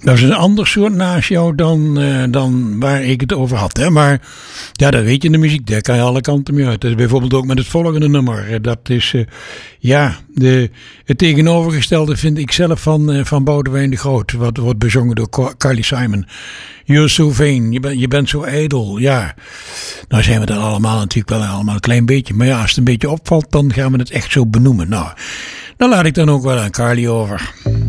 Dat is een ander soort nashow dan waar ik het over had. Hè? Maar ja, dat weet je in de muziek. Daar kan je alle kanten mee uit. Dat is bijvoorbeeld ook met het volgende nummer. Dat is het tegenovergestelde vind ik zelf van Boudewijn de Groot. Wat wordt bezongen door Carly Simon. You're so vain. Je bent zo ijdel. Ja, nou zijn we dat allemaal natuurlijk wel allemaal een klein beetje. Maar ja, als het een beetje opvalt, dan gaan we het echt zo benoemen. Nou, dan laat ik dan ook wel aan Carly over.